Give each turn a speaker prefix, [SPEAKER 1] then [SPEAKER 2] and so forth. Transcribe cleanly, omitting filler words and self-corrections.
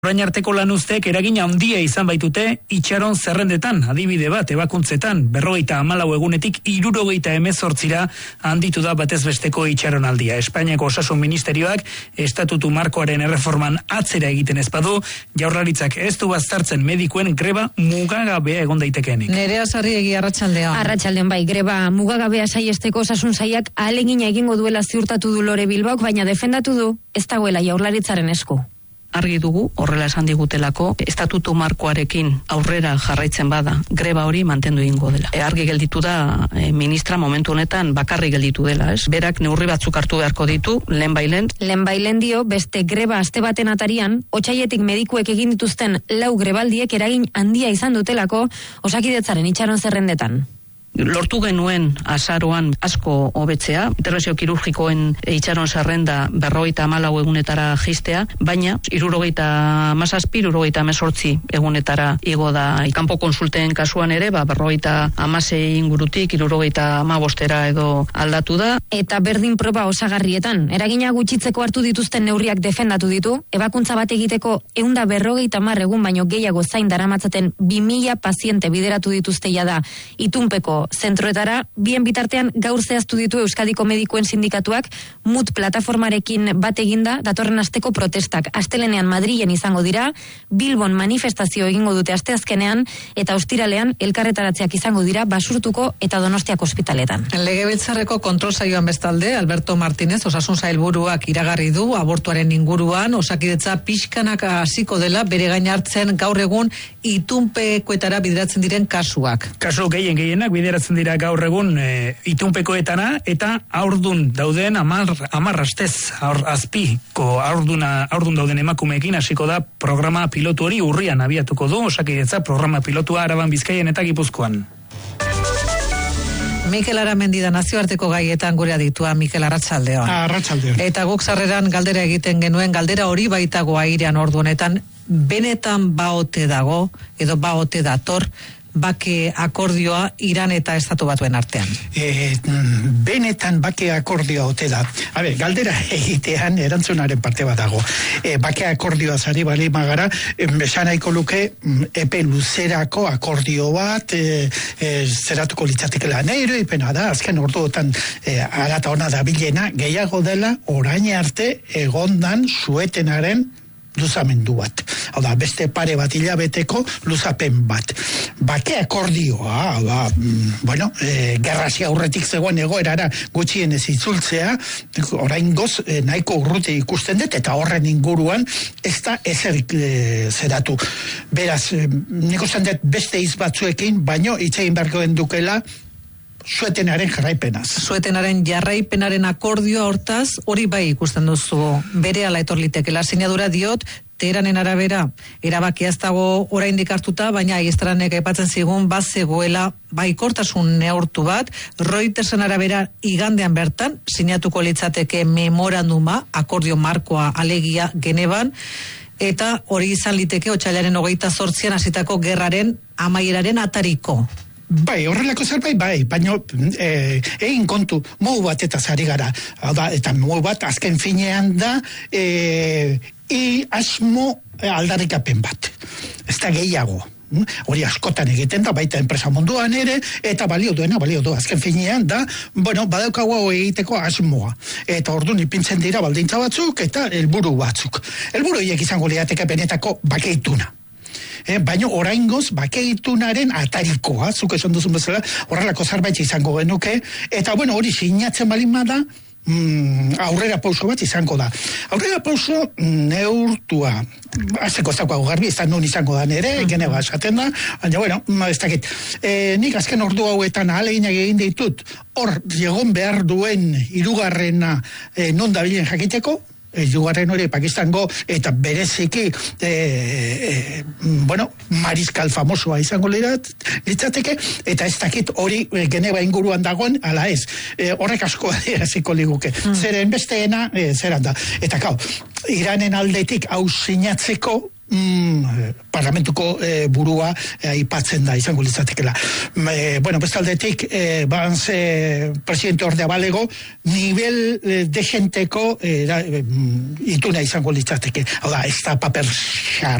[SPEAKER 1] Orain arteko lanuzteek eragin handia izan baitute itxaron zerrendetan, adibide bat, ebakuntzetan, 54 egunetik 78 handitu da batez besteko itxaronaldia. Espainiako Osasun Ministerioak estatutu markoaren erreforman atzera egiten ez badu, Jaurlaritzak ez du baztertzen medikuen greba mugagabea egon daitekeenik.
[SPEAKER 2] Nerea Sarriegi, arratsaldeon.
[SPEAKER 3] Arratsaldeon bai, greba mugagabea saiesteko Osasun Sailak ahalegina egingo duela ziurtatu du Lore Bilbaok, baina defendatu du ez dagoela Jaurlaritzaren esku.
[SPEAKER 4] Argi dugu, horrela esan digutelako, estatutu markoarekin aurrera jarraitzen bada, greba hori mantendu egingo dela. Argi gelditu da, ministra momentu honetan bakarri gelditu dela, ez? Berak neurri batzuk hartu beharko ditu, lehenbailen.
[SPEAKER 3] Lehenbailen dio, beste greba aste baten atarian, otsailetik medikuek egin dituzten 4 grebaldiek eragin handia izan dutelako Osakidetzaren itxaron zerrendetan.
[SPEAKER 4] Lortu genuen azaroan asko hobetzea, interbentzio kirurgikoen itxaron zerrenda 54 egunetara jistea, baina 77, 78 egunetara igo da. Kanpo konsulten kasuan ere, 56 ingurutik 75 edo aldatu da.
[SPEAKER 3] Eta berdin proba osagarrietan, eragina gutxitzeko hartu dituzten neurriak defendatu ditu, ebakuntza bat egiteko 150 egun baino gehiago zain daramatzaten 2000 paziente bideratu dituzteia da itunpeko zentroetara, bien bitartean gaur zehaztu ditu Euskadiko medikuen sindikatuak MUT plataformarekin bat eginda datorren asteko protestak. Astelenean Madrilen izango dira, Bilbon manifestazio egingo dute asteazkenean eta ostiralean elkarretaratzeak izango dira Basurtuko eta Donostiako ospitaletan.
[SPEAKER 2] Legebiltzarreko kontrol saioan bestalde, Alberto Martínez, Osasun Sailburuak iragarri du abortuaren inguruan Osakidetza pixkanaka hasiko dela bere gain hartzen gaur egun itunpekoetara bideratzen diren kasuak.
[SPEAKER 1] Kasu gehienak bideratzen dira gaur egun itunpekoetana eta haurdun dauden 10 astez azpiko haurdun dauden emakumeekin hasiko da programa pilotu hori urrian abiatuko du Osakidetza programa pilotua Araban, Bizkaian eta Gipuzkoan.
[SPEAKER 2] Mikel Aramendi da nazioarteko gaietan gure aditua. Mikel, arratsaldeon.
[SPEAKER 5] Arratsaldeon.
[SPEAKER 2] Eta guk sarreran galdera egiten genuen, galdera hori baitago airean ordu honetan, benetan baote dago edo baote dator bake akordioa Iran eta Estatu Batuen artean.
[SPEAKER 5] Benetan bake akordioa ote da. Galdera egitean erantzunaren parte bat dago. Bake akordioa zari bali magara, besan nahiko luke epe luzerako akordio bat, zeratuko litzatekela neiro, ipena da, azken orduotan arata ona da bilena, gehiago dela orain arte egondan suetenaren luzamendu bat. Hau da, beste pare bat hilabeteko luzapen bat. Bake akordioa, gerrazia aurretik zegoen egoerara gutxienez itzultzea, oraingoz nahiko urruti ikusten dut, eta horren inguruan ez da ezer zeratu. Beraz, nik uste dut beste hitz batzuekin, baino hitzein beharko dukela suetenaren jarraipenaz.
[SPEAKER 2] Suetenaren jarraipenaren akordioa hortaz, hori bai ikusten duzu, berehala etor litekela. Sinadura diot, Teheranen arabera, erabakia ez dago oraindik hartuta, baina Aistranek aipatzen zigun bazegoela baikortasun neurtu bat, Reutersen arabera igandean bertan, sinatuko litzateke memoranduma, akordio markoa alegia Geneban, eta hori izan liteke otsailaren 28an hasitako gerraren amaieraren atariko.
[SPEAKER 5] Bai, horrelako zerbait, bai, baina egin kontu, modu bat eta zari gara, eta modu bat azken finean da, asmo aldarrikapen bat, ez da gehiago. Hori askotan egiten da, baita enpresa munduan ere, eta balio du, azken finean da, badaukagu hau egiteko asmoa. Eta orduan ipintzen dira baldintza batzuk eta helburu batzuk. Helburu horiek izango lirateke benetako bakeituna. Baina oraingoz bakeitunaren atarikoa, zuk esan duzun bezala, horrelako zerbait izango genuke, eta hori sinatzen balin bada, aurrera pauso bat izango da. Aurrera pauso neurtua, azeko zaukago garbi, ez da nun izango da nere, Geneva esaten da, baina ez dakit. Nik azken ordu hauetan ahaleginak egin ditut, hor egon behar duen hirugarrena non dabilen jakiteko, jugarren hori Pakistango eta bereziki mariskal famosoa izango litzateke, eta ez dakit hori Geneva inguruan dagoen, ala ez, horrek asko adieraziko liguke. Zeren besteena zeran da. Eta Iranen aldetik hau sinatzeko parlamentuko burua aipatzen da izango litzatekela. Bueno, bestaldetik presidente ordea balego nivel de genteko ituna izango litzateke. Hau da, ez da paper